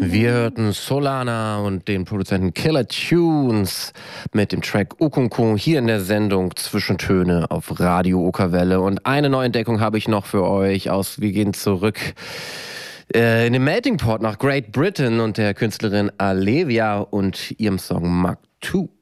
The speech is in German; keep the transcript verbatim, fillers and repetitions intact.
Wir hörten Solana und den Produzenten Killer Tunes mit dem Track Okunku hier in der Sendung Zwischentöne auf Radio Okerwelle. Und eine Neuentdeckung habe ich noch für euch aus, wir gehen zurück äh, in den Melting Pot nach Great Britain und der Künstlerin Alevia und ihrem Song Mark zwei.